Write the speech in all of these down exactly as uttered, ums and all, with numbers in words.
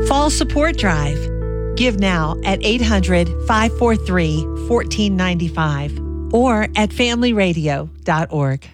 Fall Support Drive. Give now at eight hundred, five four three, one four nine five or at family radio dot org.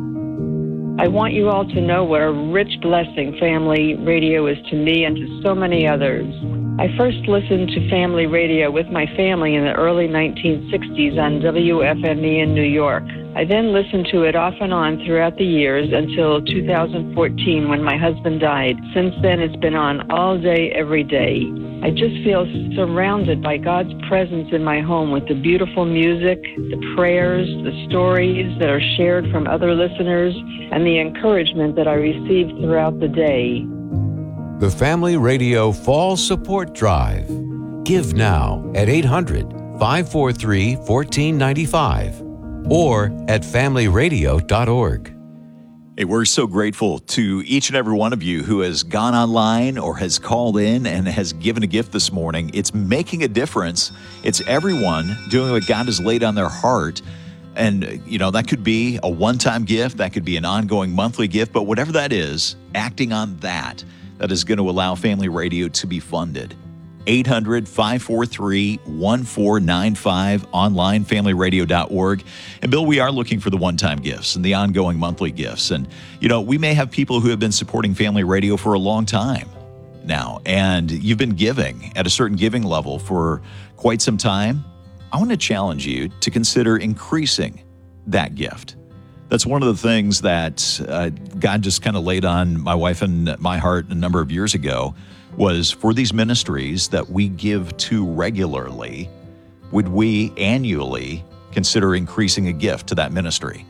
I want you all to know what a rich blessing Family Radio is to me and to so many others. I first listened to Family Radio with my family in the early nineteen sixties on W F M E in New York. I then listened to it off and on throughout the years until two thousand fourteen when my husband died. Since then, it's been on all day, every day. I just feel surrounded by God's presence in my home with the beautiful music, the prayers, the stories that are shared from other listeners, and the encouragement that I receive throughout the day. The Family Radio Fall Support Drive. Give now at eight hundred, five four three, one four nine five or at family radio dot org. Hey, we're so grateful to each and every one of you who has gone online or has called in and has given a gift this morning. It's making a difference. It's everyone doing what God has laid on their heart. And, you know, that could be a one-time gift. That could be an ongoing monthly gift. But whatever that is, acting on that, that is going to allow Family Radio to be funded. eight hundred, five four three, one four nine five, online, family radio dot org. And Bill, we are looking for the one-time gifts and the ongoing monthly gifts. And, you know, we may have people who have been supporting Family Radio for a long time now, and you've been giving at a certain giving level for quite some time. I want to challenge you to consider increasing that gift. That's one of the things that uh, God just kind of laid on my wife and my heart a number of years ago, was for these ministries that we give to regularly, would we annually consider increasing a gift to that ministry?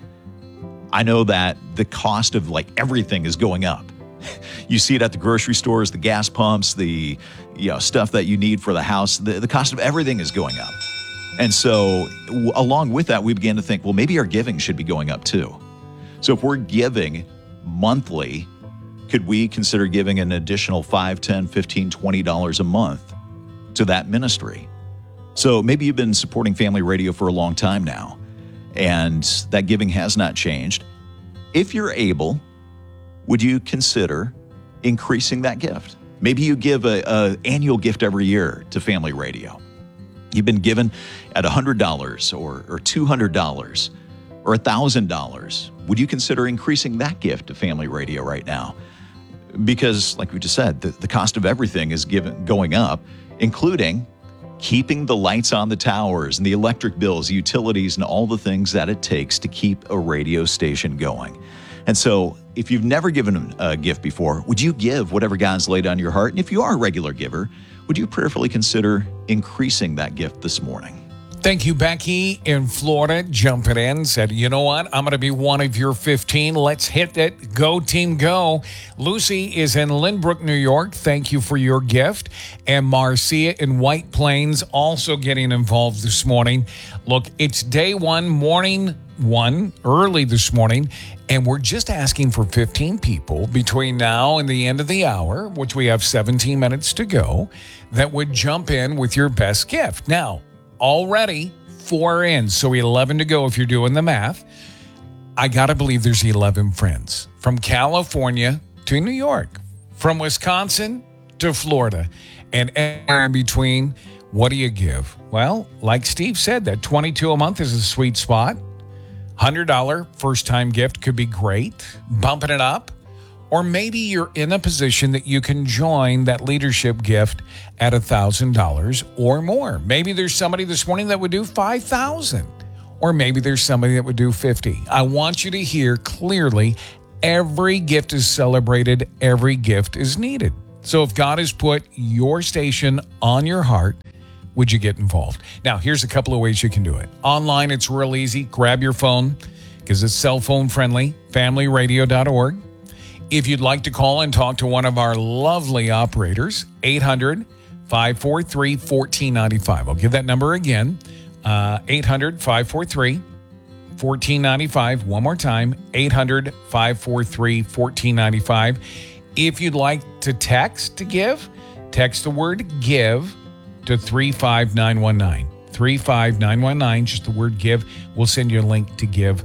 I know that the cost of like everything is going up. You see it at the grocery stores, the gas pumps, the you know stuff that you need for the house. The, the cost of everything is going up. And so w- along with that, we began to think, well, maybe our giving should be going up too. So if we're giving monthly, could we consider giving an additional five, ten, fifteen, twenty dollars a month to that ministry? So maybe you've been supporting Family Radio for a long time now, and that giving has not changed. If you're able, would you consider increasing that gift? Maybe you give a, a annual gift every year to Family Radio. You've been given at one hundred dollars or, or two hundred dollars or one thousand dollars. Would you consider increasing that gift to Family Radio right now? Because, like we just said, the, the cost of everything is given going up, including keeping the lights on the towers and the electric bills, utilities, and all the things that it takes to keep a radio station going. And so if you've never given a gift before, would you give whatever God's laid on your heart? And if you are a regular giver, would you prayerfully consider increasing that gift this morning? Thank you, Becky in Florida, jumping in, said, you know what, I'm going to be one of your fifteen. Let's hit it. Go, team, go. Lucy is in Lynbrook, New York. Thank you for your gift. And Marcia in White Plains also getting involved this morning. Look, it's day one, morning one, early this morning, and we're just asking for fifteen people between now and the end of the hour, which we have seventeen minutes to go, that would jump in with your best gift. Now, already four in, so eleven to go if you're doing the math. I got to believe there's eleven friends from California to New York, from Wisconsin to Florida, and anywhere in between. What do you give? Well, like Steve said, that twenty-two a month is a sweet spot. one hundred dollars first-time gift could be great, bumping it up. Or maybe you're in a position that you can join that leadership gift at one thousand dollars or more. Maybe there's somebody this morning that would do five thousand dollars. Or maybe there's somebody that would do fifty dollars. I want you to hear clearly, every gift is celebrated, every gift is needed. So if God has put your station on your heart, would you get involved? Now, here's a couple of ways you can do it. Online, it's real easy. Grab your phone because it's cell phone friendly, family radio dot org. If you'd like to call and talk to one of our lovely operators, eight hundred, five four three, one four nine five. I'll give that number again, uh, eight hundred, five four three, one four nine five. One more time, eight hundred, five four three, one four nine five. If you'd like to text to give, text the word give to three five nine one nine. three five nine one nine, just the word give. We'll send you a link to give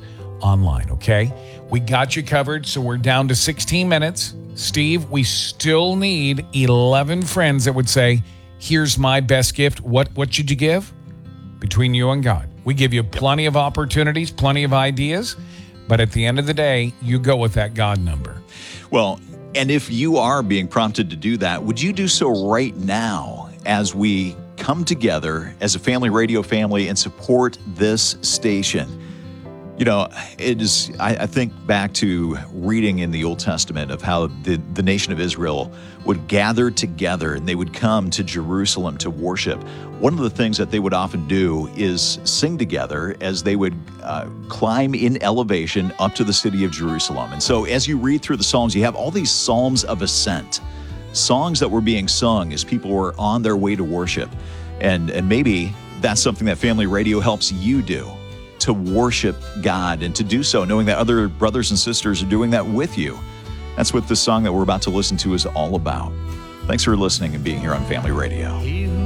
online, okay? We got you covered, so we're down to sixteen minutes. Steve, we still need eleven friends that would say, here's my best gift. What, what should you give? Between you and God. We give you plenty of opportunities, plenty of ideas, but at the end of the day, you go with that God number. Well, and if you are being prompted to do that, would you do so right now as we come together as a family radio family and support this station? You know, it is, I, I think back to reading in the Old Testament of how the, the nation of Israel would gather together and they would come to Jerusalem to worship. One of the things that they would often do is sing together as they would uh, climb in elevation up to the city of Jerusalem. And so as you read through the Psalms, you have all these Psalms of ascent, songs that were being sung as people were on their way to worship. And, and maybe that's something that Family Radio helps you do, to worship God and to do so knowing that other brothers and sisters are doing that with you. That's what this song that we're about to listen to is all about. Thanks for listening and being here on Family Radio.